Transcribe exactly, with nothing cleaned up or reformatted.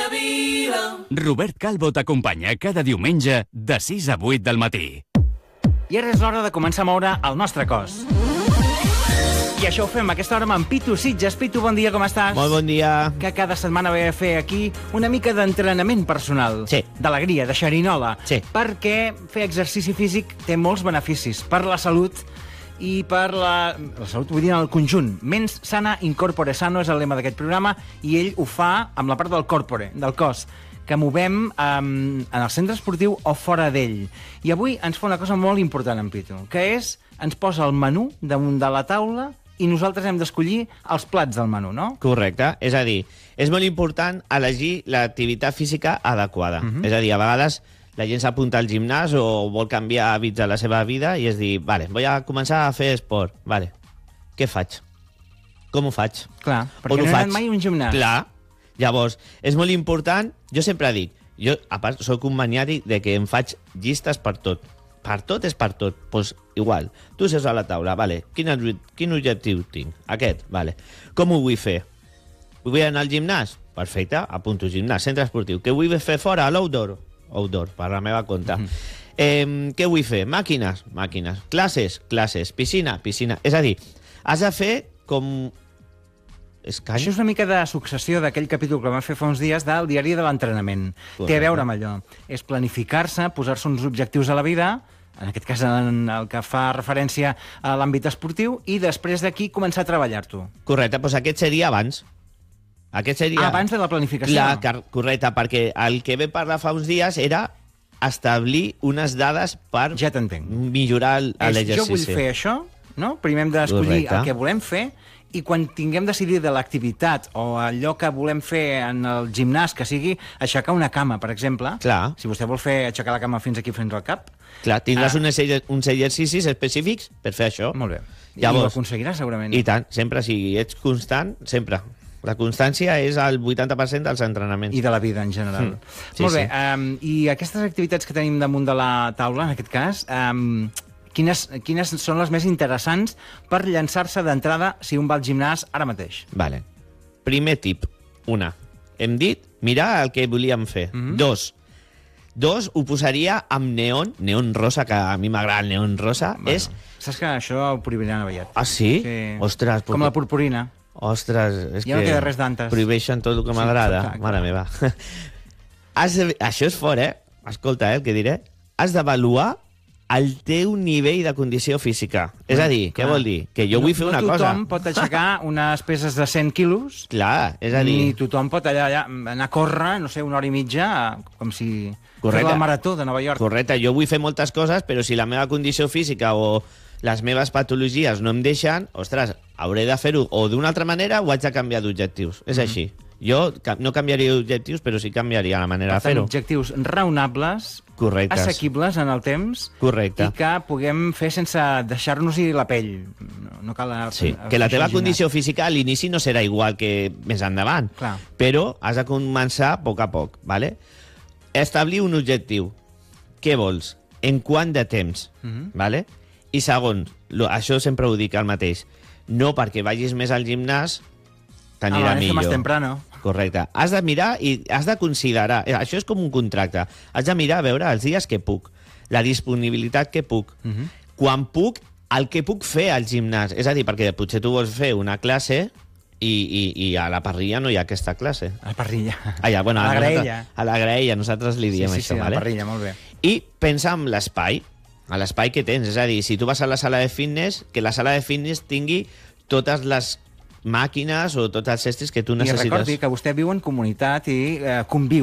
Via Vila. Robert Calvo t'acompanya cada diumenge de sis a vuit del matí. I ara és l'hora de començar a moure el nostre cos. I això ho fem a aquesta hora amb en Pitu Sitges. Pitu, bon dia, com estàs? Molt bon dia. Que cada setmana ve a fer aquí una mica d'entrenament personal. Sí. D'alegria, de xerinola. Sí. Perquè fer exercici físic té molts beneficis per la salut i per la... La salut, vull dir, en el conjunt. Mens sana in corpore sano és el lema d'aquest programa i ell ho fa amb la part del corpore, del cos, que movem um, en el centre esportiu o fora d'ell. I avui ens fa una cosa molt important, en Pitu, que és, ens posa el menú damunt de la taula i nosaltres hem d'escollir els plats del menú, no? Correcte. És a dir, és molt important elegir l'activitat física adequada. Uh-huh. És a dir, a vegades la gent s'apunta al gimnàs o vol canviar hàbits a la seva vida i és dir, vale, vull a començar a fer esport. Vale, què faig? Com ho faig? Clar, perquè no he anat mai a un gimnàs. Clar. Llavors, és molt important, jo sempre dic, jo, a part, soc un maniàtic de que em faig llistes per tot. Per tot és per tot. Doncs pues, igual, tu seus a la taula, vale, quin, quin objectiu tinc? Aquest, vale. Com ho vull fer? Vull anar al gimnàs? Perfecte, apunto gimnàs, centre esportiu. Què vull fer fora, a l'outdoor? Outdoor, per la meva compte. Mm-hmm. Eh, què vull fer? Màquines? Màquines. Classes? Classes. Piscina? Piscina. És a dir, has de fer com... Escany? Això és una mica de successió d'aquell capítol que vam fer fa uns dies del diari de l'entrenament. Té a veure amb allò. És planificar-se, posar-se uns objectius a la vida, en aquest cas en el que fa referència a l'àmbit esportiu, i després d'aquí començar a treballar-t'ho. Correcte, doncs aquest seria abans. Aquest seria... Ah, abans de la planificació. Clar, correcte, perquè el que vam parlar fa uns dies era establir unes dades per ja t'entenc. Millorar l'exercici. Jo vull fer això, no? Primer hem d'escollir el que volem fer, i quan tinguem decidit de l'activitat o allò que volem fer en el gimnàs, que sigui aixecar una cama, per exemple. Clar. Si vostè vol fer aixecar la cama fins aquí, fins al cap. Clar, tindràs ah. uns, uns exercicis específics per fer això. Molt bé. Llavors, I ho aconseguiràs, segurament. I tant, sempre, si ets constant, sempre. La constància és el vuitanta per cent dels entrenaments. I de la vida, en general. Mm. Sí, Molt bé, sí. um, i aquestes activitats que tenim damunt de la taula, en aquest cas... Um, Quines, quines són les més interessants per llançar-se d'entrada si un va al gimnàs ara mateix? Vale. Primer tip, una. Hem dit mirar el que volíem fer. Mm-hmm. Dos. Dos, ho posaria amb neon, neon rosa, que a mi m'agrada el neon rosa. Bueno, és... Saps que això ho prohibiran aviat. Ah, sí? Sí. Ostres, com la purpurina. Ostres, és ja que... no queda res d'antes. Prohibeixen tot el que m'agrada. Sí, mare meva. Has de... Això és fort, eh? Escolta, eh, el que diré. Has d'avaluar el teu nivell de condició física. És a dir, clar, què vol dir? Que jo no, vull fer una no cosa... No tothom pot aixecar unes peses de cent quilos. Clar, és a dir... Ni tothom pot allà, allà anar a córrer, no sé, una hora i mitja, com si... Correcte. Fer la marató de Nova York. Correcte, jo vull fer moltes coses, però si la meva condició física o les meves patologies no em deixen, ostres, hauré de fer-ho o d'una altra manera o haig de canviar d'objectius. És mm-hmm. així. Jo no canviaria d'objectius, però sí canviaria la manera de fer-ho. Objectius raonables, correctes, assequibles en el temps, correcte, i que puguem fer sense deixar-nos-hi la pell. No, no cal... Sí, que la teva condició física a l'inici no serà igual que més endavant, clar, però has de començar a poc a poc, ¿vale? Establir un objectiu. Què vols? En quant de temps? Mm-hmm. ¿Vale? I segon, lo, això sempre ho dic el mateix, no perquè vagis més al gimnàs t'anirà millor. Més temprano. Correcte. Has de mirar i has de considerar... Això és com un contracte. Has de mirar a veure els dies que puc, la disponibilitat que puc, uh-huh. quan puc, el que puc fer al gimnàs. És a dir, perquè potser tu vols fer una classe i, i, i a la parrilla no hi ha aquesta classe. A la parrilla. Ah, ja, bueno, a la graella. A la graella, nosaltres li diem sí, sí, això. Sí, vale? A la parrilla, molt bé. I pensa en l'espai, a l'espai que tens. És a dir, si tu vas a la sala de fitness, que la sala de fitness tingui totes les màquines o tots els estris que tu necessites. I recordi que vostè viu en comunitat i eh, conviu